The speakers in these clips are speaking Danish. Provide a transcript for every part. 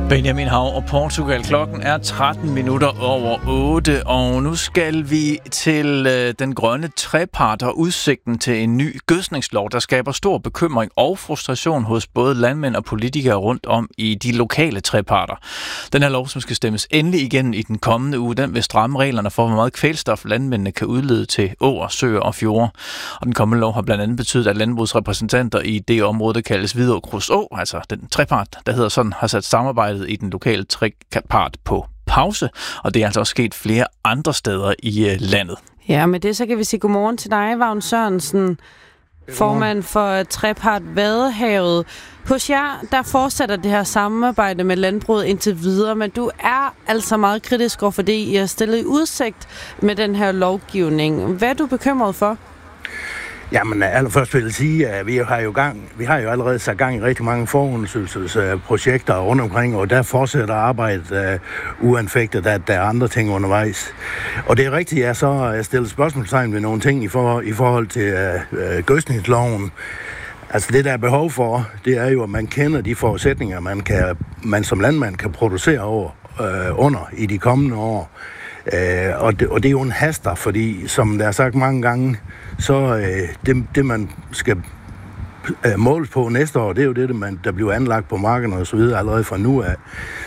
Benjamin Hav og Portugal. Klokken er 13 minutter over 8, og nu skal vi til den grønne trepart og udsigten til en ny gødskningslov, der skaber stor bekymring og frustration hos både landmænd og politikere rundt om i de lokale treparter. Den her lov, som skal stemmes endelig igen i den kommende uge, den vil stramme reglerne for, hvor meget kvælstof landmændene kan udlede til åer, søer og fjorde. Og den kommende lov har blandt andet betydet, at landbrugsrepræsentanter i det område, der kaldes Hvidovre Kruså, altså den trepart, der hedder sådan, har sat samarbejdet i den lokale trepart på pause, og det er altså også sket flere andre steder i landet. Ja, med det så kan vi sige godmorgen til dig, Vagn Sørensen, formand for trepart Vadehavet. Hos jer, der fortsætter det her samarbejde med landbruget indtil videre, men du er altså meget kritisk over for det, I har stillet i udsigt med den her lovgivning. Hvad er du bekymret for? Jamen, allerførst vil jeg sige, at vi har jo allerede sat gang i rigtig mange forundersøgelsesprojekter rundt omkring, og der fortsætter arbejdet uanfægtet, at der er andre ting undervejs. Og det er rigtigt, at jeg så stiller spørgsmålstegn ved nogle ting i forhold til gødskningsloven. Altså det, der er behov for, det er jo, at man kender de forudsætninger, man som landmand kan producere under i de kommende år. Og det er jo en haster, fordi som der er sagt mange gange, så det man skal måles på næste år, det er jo det, der bliver anlagt på markederne og så videre allerede fra nu af.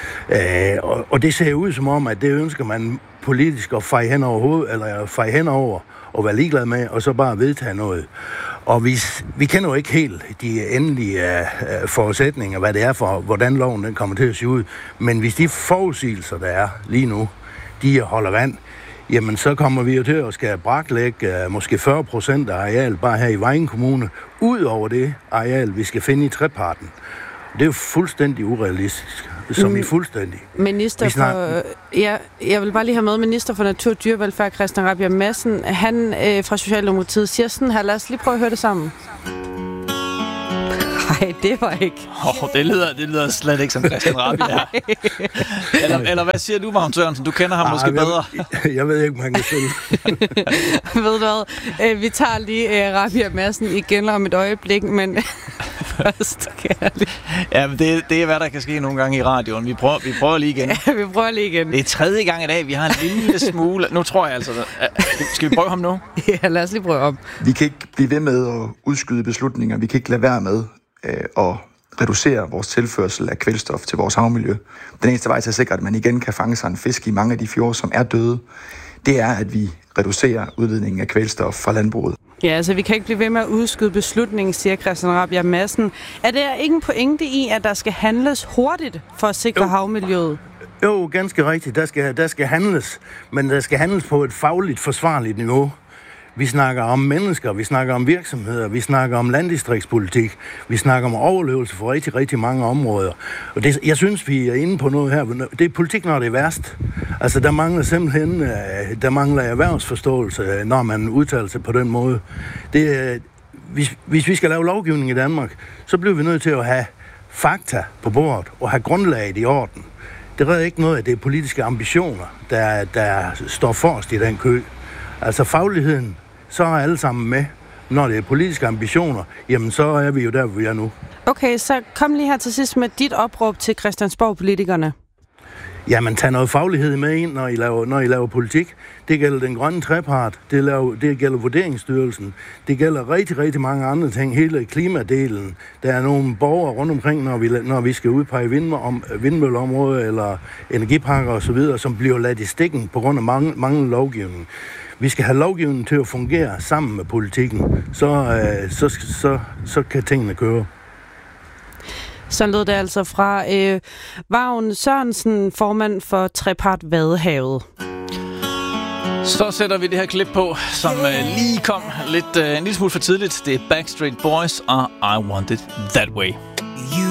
Og det ser ud som om, at det ønsker man politisk at feje hen over og være ligeglad med, og så bare vedtage noget. Og vi kender jo ikke helt de endelige forudsætninger, hvad det er for, hvordan loven den kommer til at se ud. Men hvis de forudsigelser, der er lige nu, de holder vand, jamen så kommer vi jo til at skal braklægge måske 40% af areal bare her i Vejen Kommune, ud over det areal, vi skal finde i treparten. Det er jo fuldstændig urealistisk, som i fuldstændig. Jeg vil bare lige have med minister for Natur og Dyrevelfærd, Christian Rabjerg Madsen. Han fra Socialdemokratiet siger sådan her, lad os lige prøve at høre det sammen. Nej, det var ikke. Det lyder slet ikke som Christian Rabjerg. eller hvad siger du, Vagn Sørensen? Du kender ham måske bedre. Jeg ved ikke, om han kan spille. Ved du hvad? Vi tager lige Rabjerg Madsen igen om et øjeblik, men først kærligt. Ja, men det er, hvad der kan ske nogle gange i radioen. Vi prøver lige igen. Ja, vi prøver lige igen. Det er tredje gang i dag, vi har en lille smule. Nu tror jeg altså. Skal vi prøve ham nu? Ja, lad os lige prøve om. Vi kan ikke blive ved med at udskyde beslutninger. Vi kan ikke lade være med at reducere vores tilførsel af kvælstof til vores havmiljø. Den eneste vej til at sikre, at man igen kan fange sig en fisk i mange af de fjorde, som er døde, det er, at vi reducerer udledningen af kvælstof fra landbruget. Ja, altså vi kan ikke blive ved med at udskyde beslutningen, siger Christian Rabjerg Madsen. Er der ikke en pointe i, at der skal handles hurtigt for at sikre havmiljøet? Jo, ganske rigtigt. Der skal handles, men der skal handles på et fagligt forsvarligt niveau. Vi snakker om mennesker, vi snakker om virksomheder, vi snakker om landdistriktspolitik, vi snakker om overlevelse for rigtig, rigtig mange områder. Og jeg synes, vi er inde på noget her. Det er politik, når det er værst. Altså, der mangler simpelthen erhvervsforståelse, når man udtaler sig på den måde. Hvis vi skal lave lovgivning i Danmark, så bliver vi nødt til at have fakta på bordet og have grundlaget i orden. Det redder ikke noget, at det er politiske ambitioner, der står forrest i den kø. Altså fagligheden, så er alle sammen med. Når det er politiske ambitioner, jamen så er vi jo der, hvor vi er nu. Okay, så kom lige her til sidst med dit opråb til Christiansborg-politikerne. Jamen, tag noget faglighed med ind, når I laver politik. Det gælder den grønne trepart, det gælder Vurderingsstyrelsen, det gælder rigtig, rigtig mange andre ting, hele klimadelen. Der er nogle borgere rundt omkring, når vi skal udpege vindmølleområder eller energiparker osv., som bliver ladt i stikken på grund af mange lovgivning. Vi skal have lovgivningen til at fungere sammen med politikken, så kan tingene køre. Så lød det altså fra Vagn Sørensen, formand for trepart Vadehavet. Så sætter vi det her klip på, som lige kom en lille smule for tidligt. Det er Backstreet Boys og I Want It That Way.